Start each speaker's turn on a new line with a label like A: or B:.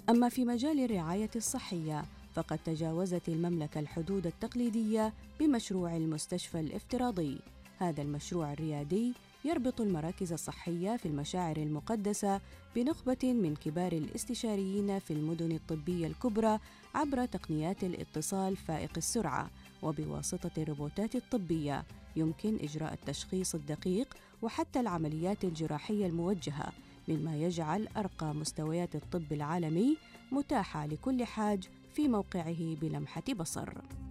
A: أما في مجال الرعاية الصحية فقد تجاوزت المملكة الحدود التقليدية بمشروع المستشفى الافتراضي. هذا المشروع الريادي يربط المراكز الصحية في المشاعر المقدسة بنخبة من كبار الاستشاريين في المدن الطبية الكبرى عبر تقنيات الاتصال فائق السرعة، وبواسطة الروبوتات الطبية يمكن إجراء التشخيص الدقيق وحتى العمليات الجراحية الموجهة، مما يجعل أرقى مستويات الطب العالمي متاحة لكل حاج في موقعه بلمحة بصر.